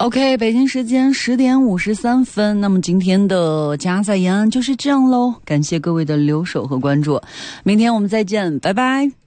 OK， 北京时间10:53，那么今天的加赛延安就是这样喽，感谢各位的留守和关注，明天我们再见，拜拜。